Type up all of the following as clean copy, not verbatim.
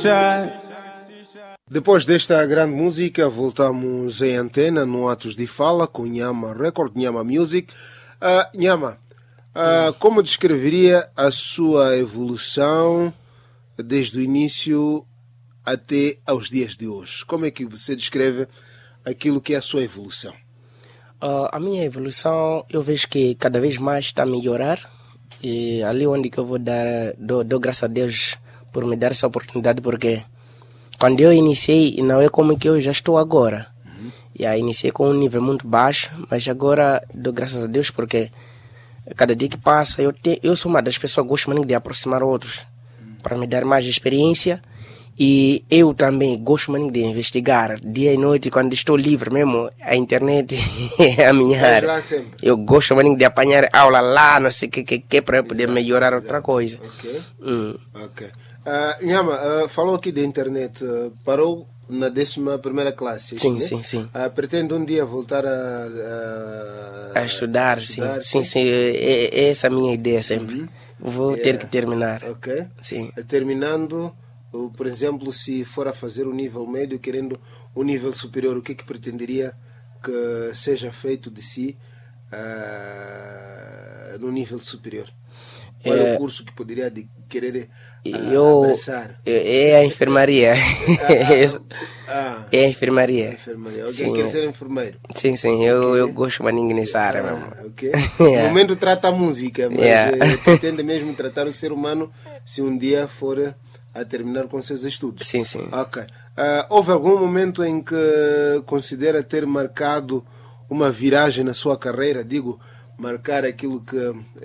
Depois desta grande música, voltamos em antena no Atos de Fala com Nhama Record, Nhama Music. Nhama, como descreveria a sua evolução desde o início até aos dias de hoje? Como é que você descreve aquilo que é a sua evolução? A minha evolução, eu vejo que cada vez mais está a melhorar. E ali onde que eu vou dou graças a Deus por me dar essa oportunidade, porque quando eu iniciei, não é como que eu já estou agora. Iniciei com um nível muito baixo, mas agora dou graças a Deus porque cada dia que passa, eu sou uma das pessoas que gosto muito de aproximar outros para me dar mais experiência. E eu também gosto muito de investigar dia e noite, quando estou livre mesmo. A internet é a minha área. Eu gosto muito de apanhar aula lá, não sei o que para eu poder melhorar outra coisa. Ok. Nhama, falou aqui de internet, parou na 11ª classe. Sim. Pretende um dia voltar a estudar, sim. É essa a minha ideia sempre. Vou ter que terminar. Ok. Sim. Terminando, por exemplo, se for a fazer o nível médio, querendo o nível superior, o que pretenderia que seja feito de si no nível superior? Qual é o curso que poderia querer abraçar? É a enfermaria. É a enfermaria. Alguém quer ser enfermeiro? Sim. Eu gosto muito nessa área mesmo. Okay. No momento trata a música, mas pretende mesmo tratar o ser humano se um dia for a terminar com seus estudos. Sim. Ok. Houve algum momento em que considera ter marcado uma viragem na sua carreira? Digo, marcar aquilo que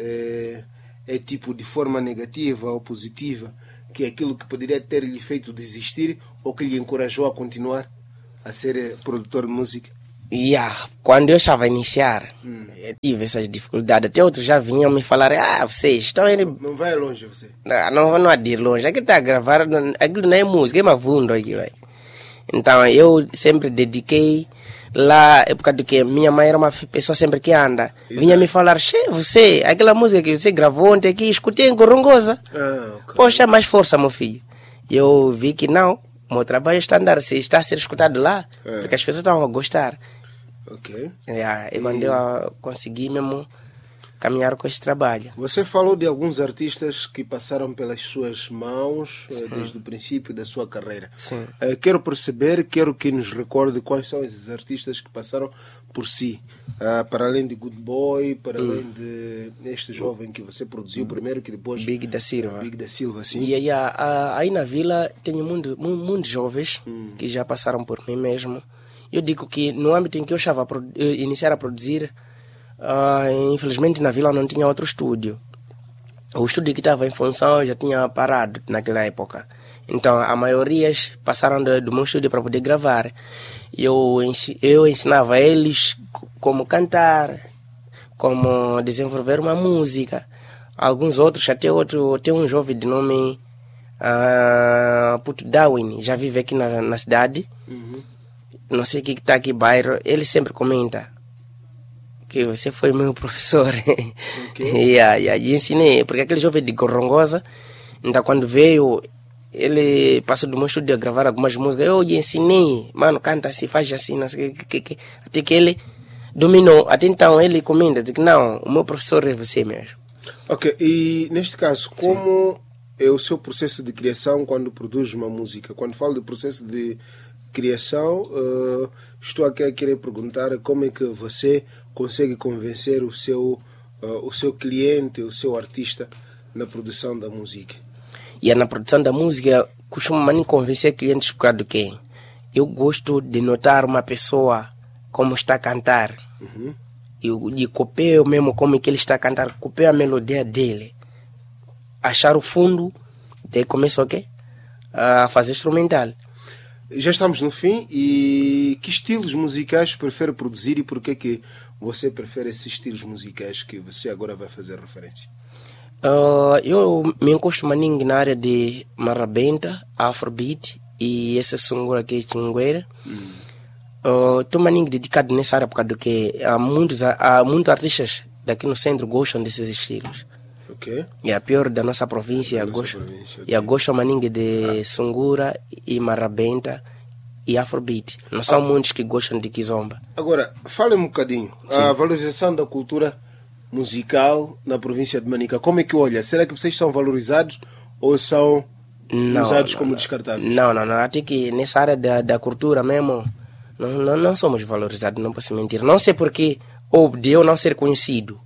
é tipo de forma negativa ou positiva, que é aquilo que poderia ter lhe feito desistir ou que lhe encorajou a continuar a ser produtor de música? Quando eu estava a iniciar, eu tive essas dificuldades. Até outros já vinham me falar: vocês estão indo... Não vai longe você. Não há de ir longe. Aquilo está a gravar, aquilo não é música, é mavundo aquilo aí. Então eu sempre dediquei. Lá, época do que minha mãe era uma pessoa sempre que anda. Vinha me falar: você, aquela música que você gravou ontem aqui, escutei em Gorongosa. Okay. Poxa, mais força, meu filho. E eu vi que não, o meu trabalho está a andar, se está a ser escutado lá, porque as pessoas estão a gostar. Ok. E quando eu consegui mesmo caminhar com esse trabalho. Você falou de alguns artistas que passaram pelas suas mãos desde o princípio da sua carreira. Sim. Quero que nos recorde quais são esses artistas que passaram por si. Para além de Good Boy, para além de este jovem que você produziu primeiro, que depois... Big da Silva, sim. E aí na vila tenho muitos jovens que já passaram por mim mesmo. Eu digo que no âmbito em que eu estava a iniciar a produzir, infelizmente na vila não tinha outro estúdio. O estúdio que estava em função já tinha parado naquela época. Então a maioria passaram do meu estúdio para poder gravar. Eu ensinava eles como cantar, como desenvolver uma música. Alguns outros, até um jovem de nome Puto Darwin, já vive aqui na cidade. Não sei o que está aqui bairro. Ele sempre comenta que você foi meu professor. Okay. E ensinei, porque aquele jovem de Gorongosa, então quando veio, ele passou do meu estúdio a gravar algumas músicas. Eu lhe ensinei, mano, canta assim, faz assim, não sei o que. Até que ele dominou. Até então ele comenta, diz que não, o meu professor é você mesmo. Ok, e neste caso, como é o seu processo de criação quando produz uma música? Quando falo de processo de criação, estou aqui a querer perguntar como é que você consegue convencer o seu cliente, o seu artista na produção da música. E na produção da música, costumo convencer clientes por causa do quê? Eu gosto de notar uma pessoa como está a cantar. E copio mesmo como é que ele está a cantar, copio a melodia dele. Achar o fundo, daí começo a fazer instrumental. Já estamos no fim, e que estilos musicais prefere produzir e por que você prefere esses estilos musicais que você agora vai fazer referência? Eu me encosto maninho na área de marrabenta, afrobeat e esse som aqui chingueira. Estou maninho dedicado nessa área por causa do que há muitos artistas daqui no centro gostam desses estilos. Ok. É a pior da nossa província. Gosto maningue de Sungura e Marabenta e Afrobeat. Não são muitos que gostam de Kizomba. Agora, fale um bocadinho. Sim. A valorização da cultura musical na província de Manica. Como é que olha? Será que vocês são valorizados ou são usados como descartáveis? Não. Até que nessa área da cultura mesmo, não somos valorizados, não posso mentir. Não sei porquê, ou de eu não ser conhecido.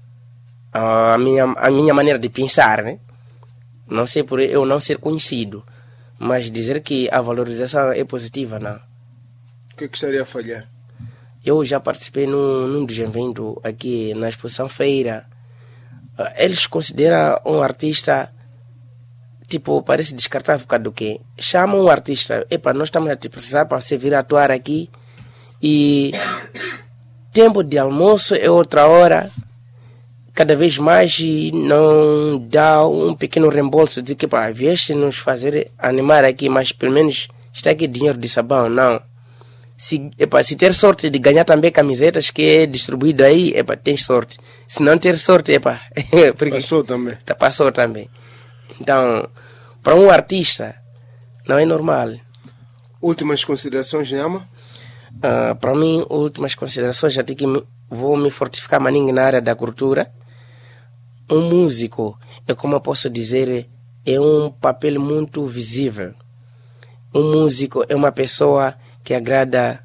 A minha maneira de pensar, né? Não sei por eu não ser conhecido. Mas dizer que a valorização é positiva, não. O que estaria a falhar? Eu já participei num dos eventos aqui na Exposição Feira. Eles consideram um artista, tipo, parece descartável por causa do quê? Chamam um artista, nós estamos a te precisar para você vir atuar aqui e tempo de almoço é outra hora. Cada vez mais não dá um pequeno reembolso de que vieste nos fazer animar aqui, mas pelo menos está aqui dinheiro de sabão, não. Se ter sorte de ganhar também camisetas que é distribuído aí, tem sorte. Se não ter sorte, passou também. Passou também. Então, para um artista, não é normal. Últimas considerações, Nhama? Para mim, últimas considerações, até que vou me fortificar maninho na área da cultura. Um músico, como eu posso dizer, é um papel muito visível. Um músico é uma pessoa que agrada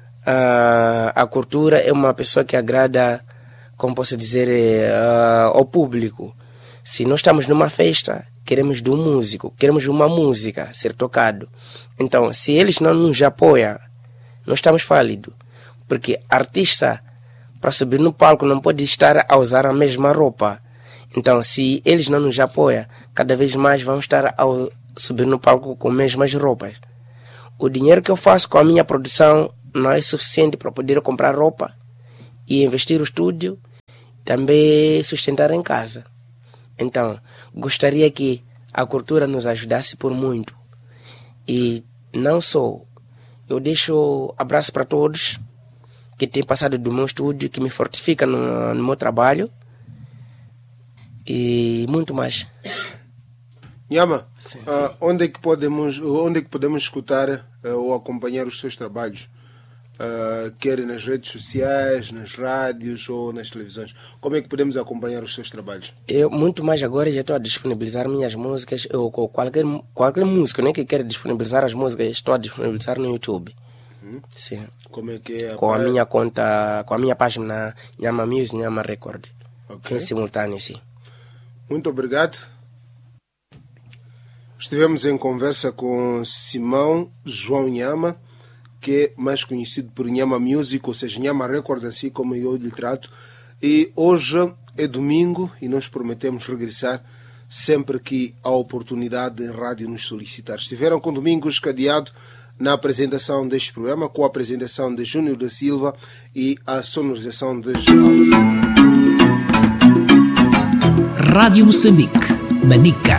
a cultura, é uma pessoa que agrada, como posso dizer, ao público. Se nós estamos numa festa, queremos de um músico, queremos uma música ser tocado. Então, se eles não nos apoiam, nós estamos falidos. Porque artista, para subir no palco, não pode estar a usar a mesma roupa. Então, se eles não nos apoiam, cada vez mais vão estar a subir no palco com as mesmas roupas. O dinheiro que eu faço com a minha produção não é suficiente para poder comprar roupa e investir no estúdio, também sustentar em casa. Então, gostaria que a cultura nos ajudasse por muito. E não só. Eu deixo abraço para todos que têm passado do meu estúdio, que me fortifica no meu trabalho. E muito mais. Nhama, sim. Onde é que podemos escutar ou acompanhar os seus trabalhos? Quer nas redes sociais, nas rádios ou nas televisões? Como é que podemos acompanhar os seus trabalhos? Eu, muito mais agora, já estou a disponibilizar minhas músicas, ou qualquer música, né, que quer disponibilizar as músicas, estou a disponibilizar no YouTube. Sim. Como é que é? Com a minha conta, com a minha página Nhama Music, Nhama Record. Okay. Em simultâneo, sim. Muito obrigado. Estivemos em conversa com Simão João Nhama, que é mais conhecido por Nhama Music, ou seja, Nhama Record, assim como eu lhe trato. E hoje é domingo e nós prometemos regressar sempre que a oportunidade em rádio nos solicitar. Estiveram com Domingos Cadeado na apresentação deste programa, com a apresentação de Júnior da Silva e a sonorização de Geraldo Silva. Rádio Moçambique, Manica.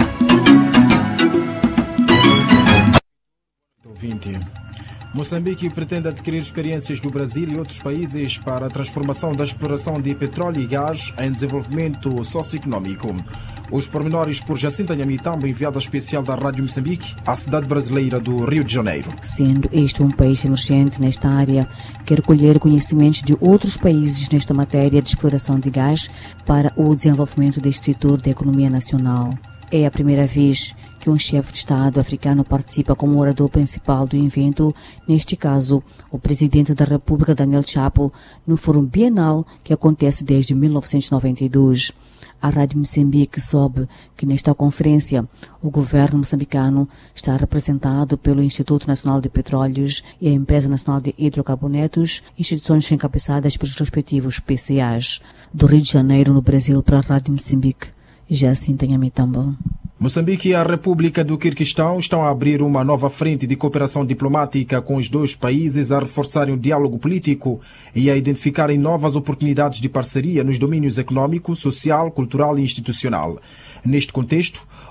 20. Moçambique pretende adquirir experiências do Brasil e outros países para a transformação da exploração de petróleo e gás em desenvolvimento socioeconómico. Os pormenores por Jacinta Nhamitamba, enviada especial da Rádio Moçambique à cidade brasileira do Rio de Janeiro. Sendo este um país emergente nesta área, quer colher conhecimentos de outros países nesta matéria de exploração de gás para o desenvolvimento deste setor da economia nacional. É a primeira vez que um chefe de Estado africano participa como orador principal do evento, neste caso, o presidente da República, Daniel Chapo, no Fórum Bienal que acontece desde 1992. A Rádio Moçambique soube que nesta conferência o governo moçambicano está representado pelo Instituto Nacional de Petróleos e a Empresa Nacional de Hidrocarbonetos, instituições encabeçadas pelos respectivos PCAs. Do Rio de Janeiro, no Brasil, para a Rádio Moçambique, Jacinta Nhamitamba. Moçambique e a República do Quirguistão estão a abrir uma nova frente de cooperação diplomática com os dois países, a reforçarem o diálogo político e a identificarem novas oportunidades de parceria nos domínios econômico, social, cultural e institucional. Neste contexto,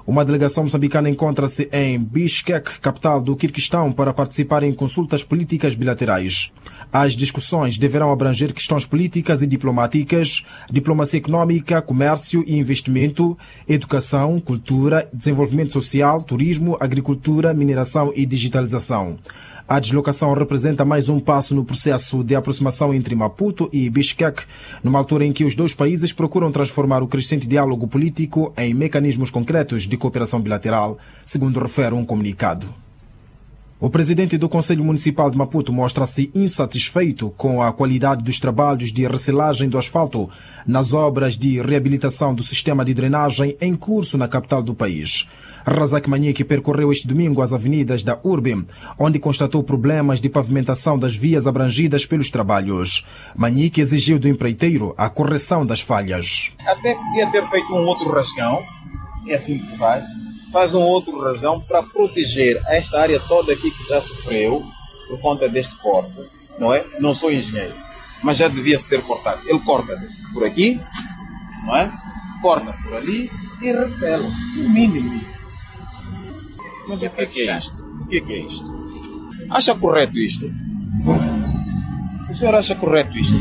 Uma delegação moçambicana encontra-se em Bishkek, capital do Quirguistão, para participar em consultas políticas bilaterais. As discussões deverão abranger questões políticas e diplomáticas, diplomacia econômica, comércio e investimento, educação, cultura, desenvolvimento social, turismo, agricultura, mineração e digitalização. A deslocação representa mais um passo no processo de aproximação entre Maputo e Bishkek, numa altura em que os dois países procuram transformar o crescente diálogo político em mecanismos concretos de cooperação bilateral, segundo refere um comunicado. O presidente do Conselho Municipal de Maputo mostra-se insatisfeito com a qualidade dos trabalhos de recelagem do asfalto nas obras de reabilitação do sistema de drenagem em curso na capital do país. Razak Manique percorreu este domingo as avenidas da Urbe, onde constatou problemas de pavimentação das vias abrangidas pelos trabalhos. Manique exigiu do empreiteiro a correção das falhas. Até podia ter feito um outro rasgão, é assim que se faz. Faz um outro rasgão para proteger esta área toda aqui que já sofreu por conta deste corte, não é? Não sou engenheiro, mas já devia ser cortado. Ele corta por aqui, não é? Corta por ali e recela, o mínimo. Mas o que é isto? O que é isto? Acha correto isto? O senhor acha correto isto?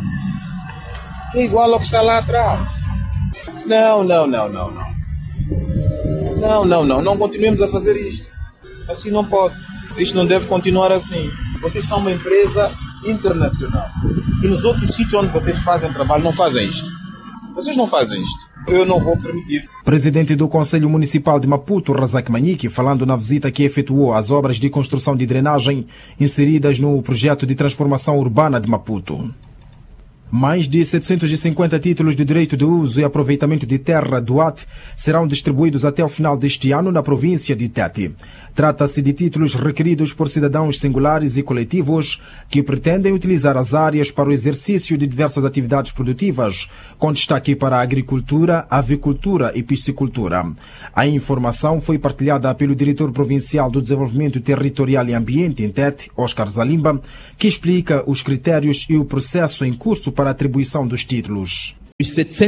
É igual ao que está lá atrás. Não. Não continuemos a fazer isto. Assim não pode. Isto não deve continuar assim. Vocês são uma empresa internacional. E nos outros sítios onde vocês fazem trabalho não fazem isto. Vocês não fazem isto. Eu não vou permitir. Presidente do Conselho Municipal de Maputo, Razak Manique, falando na visita que efetuou às obras de construção de drenagem inseridas no projeto de transformação urbana de Maputo. Mais de 750 títulos de direito de uso e aproveitamento de terra do AT serão distribuídos até o final deste ano na província de Tete. Trata-se de títulos requeridos por cidadãos singulares e coletivos que pretendem utilizar as áreas para o exercício de diversas atividades produtivas, com destaque para a agricultura, avicultura e piscicultura. A informação foi partilhada pelo diretor provincial do Desenvolvimento Territorial e Ambiente em Tete, Oscar Zalimba, que explica os critérios e o processo em curso para a atribuição dos títulos. Os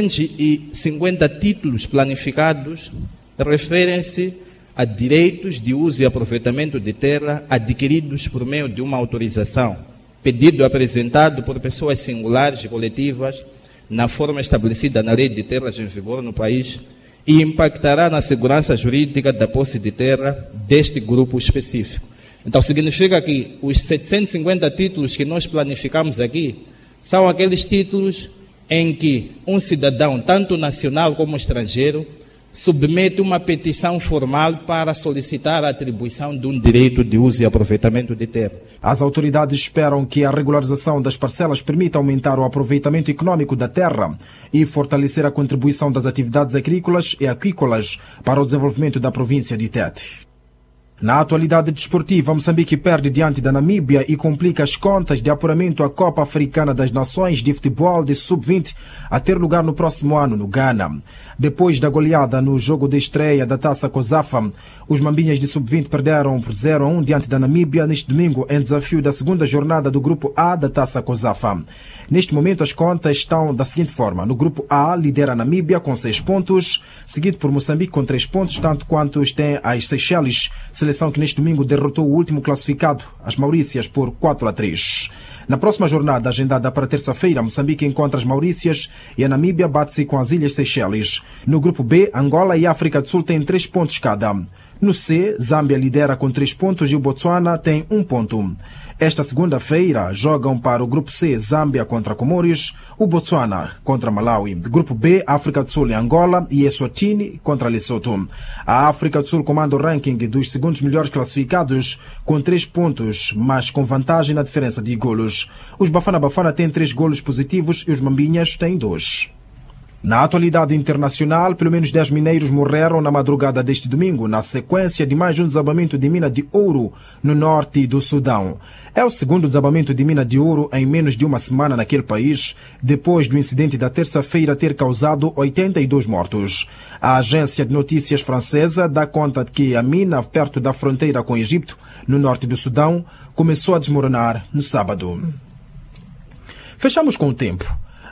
750 títulos planificados referem-se a direitos de uso e aproveitamento de terra adquiridos por meio de uma autorização, pedido apresentado por pessoas singulares e coletivas na forma estabelecida na Lei de Terras em vigor no país e impactará na segurança jurídica da posse de terra deste grupo específico. Então significa que os 750 títulos que nós planificamos aqui são aqueles títulos em que um cidadão, tanto nacional como estrangeiro, submete uma petição formal para solicitar a atribuição de um direito de uso e aproveitamento de terra. As autoridades esperam que a regularização das parcelas permita aumentar o aproveitamento econômico da terra e fortalecer a contribuição das atividades agrícolas e aquícolas para o desenvolvimento da província de Tete. Na atualidade desportiva, Moçambique perde diante da Namíbia e complica as contas de apuramento à Copa Africana das Nações de Futebol de Sub-20 a ter lugar no próximo ano no Ghana. Depois da goleada no jogo de estreia da Taça COSAFA, os Mambinhas de Sub-20 perderam por 0-1 diante da Namíbia neste domingo em desafio da segunda jornada do Grupo A da Taça COSAFA. Neste momento as contas estão da seguinte forma. No Grupo A lidera a Namíbia com 6 pontos, seguido por Moçambique com 3 pontos, tanto quanto tem as Seychelles, seleção que neste domingo derrotou o último classificado, as Maurícias, por 4-3. Na próxima jornada, agendada para terça-feira, Moçambique encontra as Maurícias e a Namíbia bate-se com as Ilhas Seychelles. No grupo B, Angola e África do Sul têm 3 pontos cada. No C, Zâmbia lidera com 3 pontos e o Botsuana tem 1 ponto. Esta segunda-feira jogam para o grupo C Zâmbia contra Comores, o Botsuana contra Malawi. Grupo B, África do Sul e Angola e Eswatini contra Lesotho. A África do Sul comanda o ranking dos segundos melhores classificados com 3 pontos, mas com vantagem na diferença de golos. Os Bafana Bafana têm 3 golos positivos e os Mambinhas têm 2. Na atualidade internacional, pelo menos 10 mineiros morreram na madrugada deste domingo, na sequência de mais um desabamento de mina de ouro no norte do Sudão. É o segundo desabamento de mina de ouro em menos de uma semana naquele país, depois do incidente da terça-feira ter causado 82 mortos. A agência de notícias francesa dá conta de que a mina perto da fronteira com o Egito, no norte do Sudão, começou a desmoronar no sábado. Fechamos com o tempo.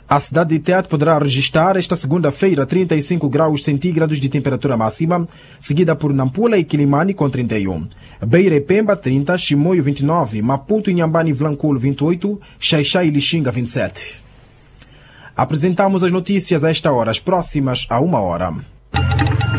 A cidade de Tete poderá registrar esta segunda-feira 35 graus centígrados de temperatura máxima, seguida por Nampula e Quilimane com 31. Beira e Pemba 30, Chimoio 29, Maputo, Inhambane e Vilanculo 28, Xaixai e Lixinga 27. Apresentamos as notícias a esta hora, as próximas a 1 hora.